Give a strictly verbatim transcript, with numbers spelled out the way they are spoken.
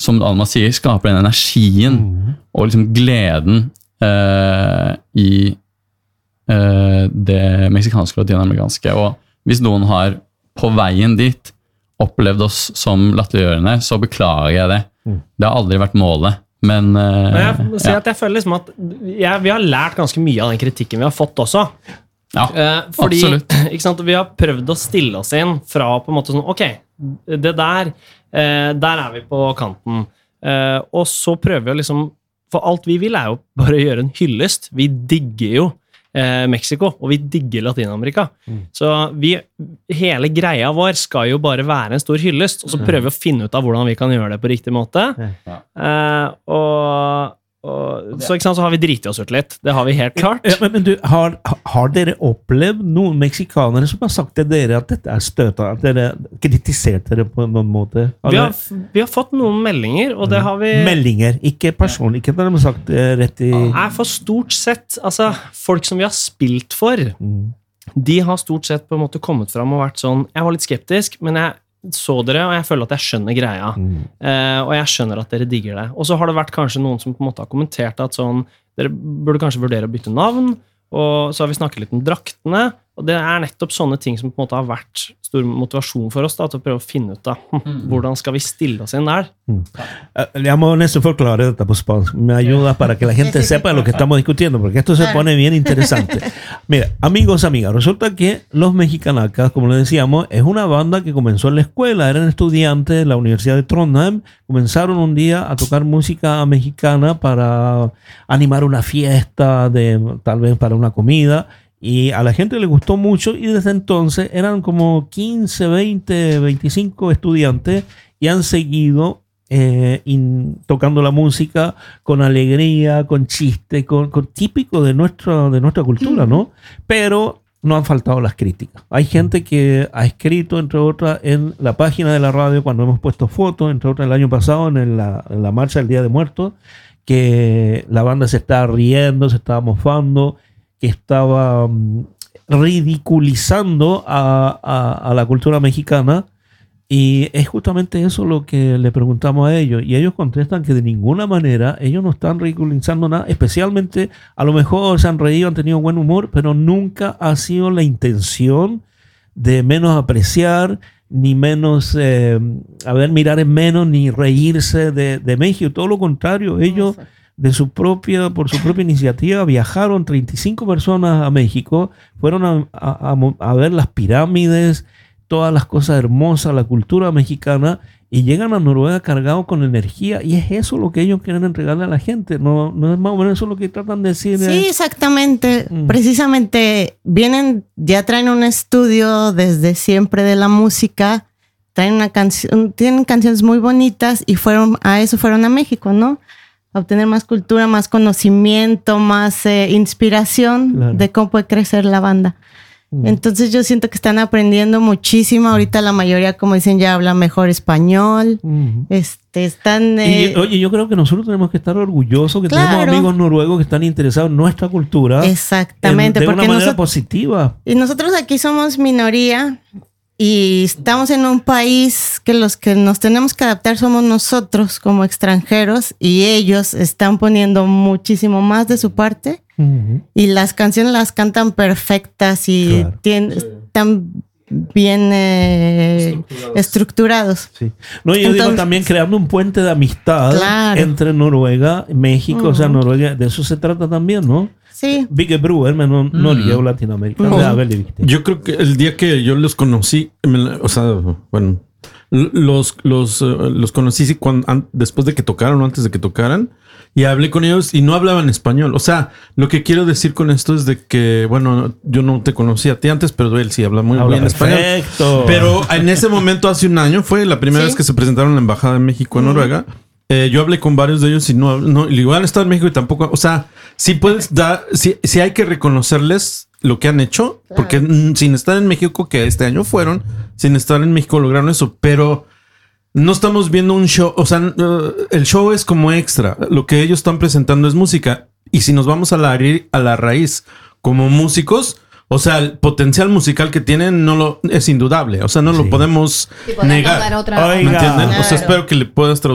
som Alma sier, skaper den energien mm. og liksom gleden uh, i uh, det meksikanske og latinamerikanske. Og hvis noen har på veien dit opplevd oss som latterliggjørende, så beklager jeg det. Mm. Det har aldri vært målet. Men, uh, Men jeg må si ja. at jeg føler liksom at jeg, vi har lært ganske mye av den kritikken vi har fått også. Ja, uh, fordi, absolutt. Ikke sant, vi har prøvd å stille oss inn fra på en måte sånn, ok, det der, uh, der er vi på kanten. Uh, og så prøver vi å liksom, for alt vi vil er jo bare å gjøre en hyllest. Vi digger jo eh, Mexico, og vi digger Latinamerika. Mm. Så vi, hele greia vår skal jo bare være en stor hyllest, og så prøver vi å finne ut av hvordan vi kan gjøre det på riktig måte. Ja. Eh, og, og så, ikke sant, så har vi dritet oss ut litt. Det har vi helt klart. Ja, men, men du, har, har dere opplevd noen meksikanere som har sagt til dere at dette er støtende, at dere kritisert dere på noen måte? Vi har, vi har fått noen meldinger, og det har vi... Meldinger, ikke personlig, ikke det de har sagt rett i... Nei, for stort sett, altså, folk som vi har spilt for, mm. de har stort sett på en måte kommet frem og vært sånn, jeg var litt skeptisk, men jeg så dere, og jeg føler at jeg skjønner greia. Mm. Eh, og jeg skjønner at dere digger det. Og så har det vært kanskje noen som på en måte har kommentert at sånn, dere burde kanskje vurdere å bytte navn, og så har vi snakket litt om draktene, og det er nettopp sånne ting som på en måte har vært stor motivasjon for oss da, til å prøve å finne ut da, mm. hvordan skal vi stille oss inn der. Mm. Jeg må nesten forklare dette på spansk. Me ayuda para que la gente sepa lo que estamos discutiendo, porque esto se pone bien interesante. Mira, amigos, amigas, resulta que los Mexicanacas, como les decíamos, es una banda que comenzó en la escuela, eran estudiantes de la Universidad de Trondheim, comenzaron un día a tocar música mexicana para animar una fiesta, de, tal vez para una comida, y a la gente le gustó mucho, y desde entonces eran como quince, veinte, veinticinco estudiantes y han seguido eh, in, tocando la música con alegría, con chiste, con, con típico de nuestra, de nuestra cultura, ¿no? Pero no han faltado las críticas. Hay gente que ha escrito, entre otras, en la página de la radio, cuando hemos puesto fotos, entre otras el año pasado, en la, en la marcha del Día de Muertos, que la banda se estaba riendo, se estaba mofando, que estaba um, ridiculizando a, a, a la cultura mexicana, y es justamente eso lo que le preguntamos a ellos, y ellos contestan que de ninguna manera ellos no están ridiculizando nada, especialmente a lo mejor se han reído, han tenido buen humor, pero nunca ha sido la intención de menos apreciar, ni menos, eh, a ver, mirar en menos, ni reírse de, de México, todo lo contrario, ellos... de su propia, por su propia iniciativa, viajaron treinta y cinco personas a México, fueron a, a, a ver las pirámides, todas las cosas hermosas, la cultura mexicana, y llegan a Noruega cargados con energía, y es eso lo que ellos quieren entregarle a la gente, no, no es más o menos eso lo que tratan de decir. Sí, exactamente, mm. precisamente vienen, ya traen un estudio desde siempre de la música, traen una canción, tienen canciones muy bonitas, y fueron a eso fueron a México, ¿no? A obtener más cultura, más conocimiento, más eh, inspiración, claro, de cómo puede crecer la banda. Mm. Entonces yo siento que están aprendiendo muchísimo. Ahorita la mayoría, como dicen, ya habla mejor español. Mm. Este, están... Eh... Y, oye, yo creo que nosotros tenemos que estar orgullosos que claro, tenemos amigos noruegos que están interesados en nuestra cultura. Exactamente. En, de porque una manera nosotros, positiva. Y nosotros aquí somos minoría. Y estamos en un país que los que nos tenemos que adaptar somos nosotros como extranjeros, y ellos están poniendo muchísimo más de su parte, uh-huh, y las canciones las cantan perfectas y claro, tienen, sí, están bien eh, estructurados. estructurados. Sí. No, yo Entonces, digo también creando un puente de amistad, claro, entre Noruega y México, uh-huh, o sea, Noruega, de eso se trata también, ¿no? Sí. Big Brewer, no, no mm. Latinoamérica. No, yo creo que el día que yo los conocí, o sea, bueno, los, los, los conocí cuando, después de que tocaron o antes de que tocaran, y hablé con ellos y no hablaban español. O sea, lo que quiero decir con esto es de que, bueno, yo no te conocí a ti antes, pero él sí habla muy habla bien perfecto. español. Pero en ese momento, hace un año, fue la primera ¿Sí? vez que se presentaron en la Embajada de México en mm. Noruega. Eh, yo hablé con varios de ellos y no, no igual han estado en México y tampoco, o sea, sí puedes dar, sí, sí hay que reconocerles lo que han hecho, claro, porque mm, sin estar en México, que este año fueron, sin estar en México lograron eso, pero no estamos viendo un show, o sea, uh, el show es como extra, lo que ellos están presentando es música, y si nos vamos a la, a la raíz como músicos, o sea, el potencial musical que tienen no lo es indudable, o sea, no sí. lo podemos negar. Otra. ¿Me entienden? Claro. O sea, espero que le puedas traducir